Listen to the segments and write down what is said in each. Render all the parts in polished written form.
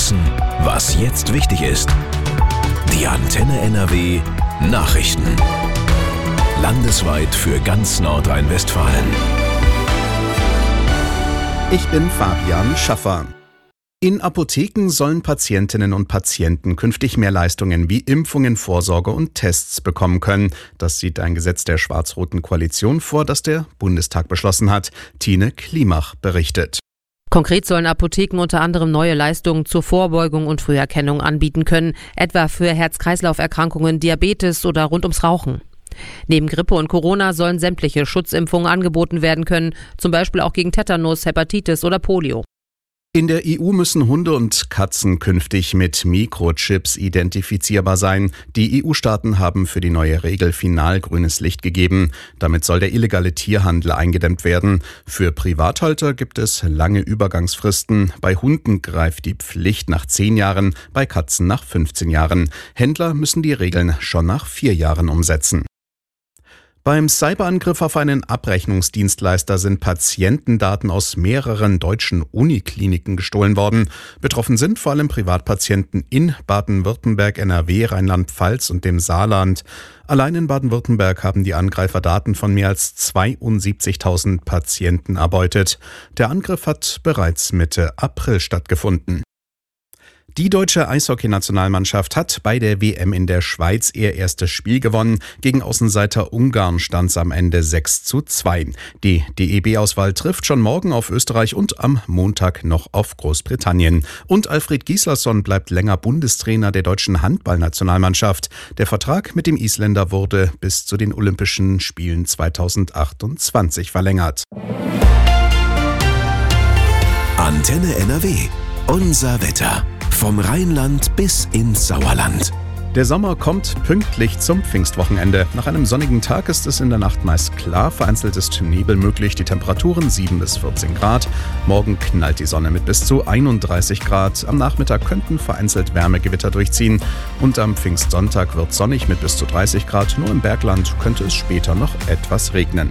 wissen, was jetzt wichtig ist. Die Antenne NRW Nachrichten. Landesweit für ganz Nordrhein-Westfalen. Ich bin Fabian Schaffer. In Apotheken sollen Patientinnen und Patienten künftig mehr Leistungen wie Impfungen, Vorsorge und Tests bekommen können. Das sieht ein Gesetz der schwarz-roten Koalition vor, das der Bundestag beschlossen hat. Tine Klimach berichtet. Konkret sollen Apotheken unter anderem neue Leistungen zur Vorbeugung und Früherkennung anbieten können, etwa für Herz-Kreislauf-Erkrankungen, Diabetes oder rund ums Rauchen. Neben Grippe und Corona sollen sämtliche Schutzimpfungen angeboten werden können, zum Beispiel auch gegen Tetanus, Hepatitis oder Polio. In der EU müssen Hunde und Katzen künftig mit Mikrochips identifizierbar sein. Die EU-Staaten haben für die neue Regel final grünes Licht gegeben. Damit soll der illegale Tierhandel eingedämmt werden. Für Privathalter gibt es lange Übergangsfristen. Bei Hunden greift die Pflicht nach 10 Jahren, bei Katzen nach 15 Jahren. Händler müssen die Regeln schon nach 4 Jahren umsetzen. Beim Cyberangriff auf einen Abrechnungsdienstleister sind Patientendaten aus mehreren deutschen Unikliniken gestohlen worden. Betroffen sind vor allem Privatpatienten in Baden-Württemberg, NRW, Rheinland-Pfalz und dem Saarland. Allein in Baden-Württemberg haben die Angreifer Daten von mehr als 72.000 Patienten erbeutet. Der Angriff hat bereits Mitte April stattgefunden. Die deutsche Eishockey-Nationalmannschaft hat bei der WM in der Schweiz ihr erstes Spiel gewonnen. Gegen Außenseiter Ungarn stand es am Ende 6:2. Die DEB-Auswahl trifft schon morgen auf Österreich und am Montag noch auf Großbritannien. Und Alfred Gislason bleibt länger Bundestrainer der deutschen Handball-Nationalmannschaft. Der Vertrag mit dem Isländer wurde bis zu den Olympischen Spielen 2028 verlängert. Antenne NRW. Unser Wetter. Vom Rheinland bis ins Sauerland. Der Sommer kommt pünktlich zum Pfingstwochenende. Nach einem sonnigen Tag ist es in der Nacht meist klar. Vereinzelt ist Nebel möglich. Die Temperaturen 7 bis 14 Grad. Morgen knallt die Sonne mit bis zu 31 Grad. Am Nachmittag könnten vereinzelt Wärmegewitter durchziehen. Und am Pfingstsonntag wird sonnig mit bis zu 30 Grad. Nur im Bergland könnte es später noch etwas regnen.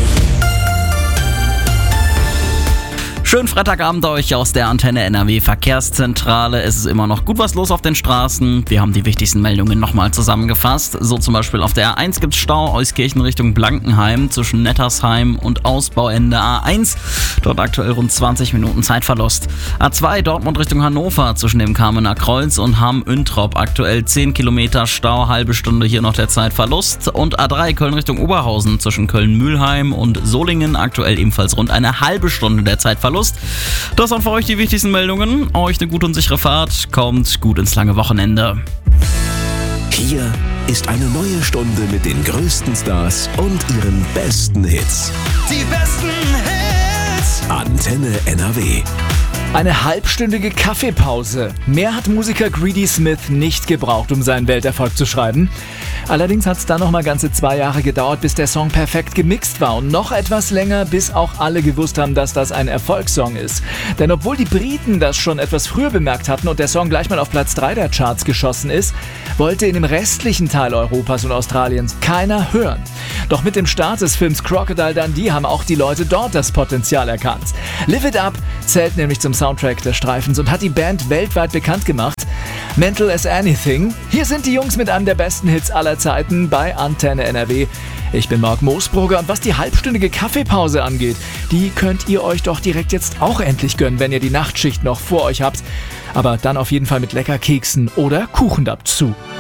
Schönen Freitagabend euch aus der Antenne NRW Verkehrszentrale. Es ist immer noch gut was los auf den Straßen. Wir haben die wichtigsten Meldungen nochmal zusammengefasst. So zum Beispiel auf der A1 gibt es Stau Euskirchen Richtung Blankenheim zwischen Nettersheim und Ausbauende A1. Dort aktuell rund 20 Minuten Zeitverlust. A2 Dortmund Richtung Hannover zwischen dem Kamener Kreuz und Hamm-Üntrop. Aktuell 10 Kilometer Stau, halbe Stunde hier noch der Zeitverlust. Und A3 Köln Richtung Oberhausen zwischen Köln-Mühlheim und Solingen. Aktuell ebenfalls rund eine halbe Stunde der Zeitverlust. Das waren für euch die wichtigsten Meldungen. Euch eine gute und sichere Fahrt. Kommt gut ins lange Wochenende. Hier ist eine neue Stunde mit den größten Stars und ihren besten Hits. Die besten Hits. Antenne NRW. Eine halbstündige Kaffeepause. Mehr hat Musiker Greedy Smith nicht gebraucht, um seinen Welterfolg zu schreiben. Allerdings hat es dann noch mal ganze 2 Jahre gedauert, bis der Song perfekt gemixt war. Und noch etwas länger, bis auch alle gewusst haben, dass das ein Erfolgssong ist. Denn obwohl die Briten das schon etwas früher bemerkt hatten und der Song gleich mal auf Platz 3 der Charts geschossen ist, wollte in dem restlichen Teil Europas und Australiens keiner hören. Doch mit dem Start des Films Crocodile Dundee haben auch die Leute dort das Potenzial erkannt. Live It Up zählt nämlich zum Soundtrack des Streifens und hat die Band weltweit bekannt gemacht. Mental as Anything. Hier sind die Jungs mit einem der besten Hits aller Zeiten bei Antenne NRW. Ich bin Marc Moosbrugger und was die halbstündige Kaffeepause angeht, die könnt ihr euch doch direkt jetzt auch endlich gönnen, wenn ihr die Nachtschicht noch vor euch habt. Aber dann auf jeden Fall mit lecker Keksen oder Kuchen dazu.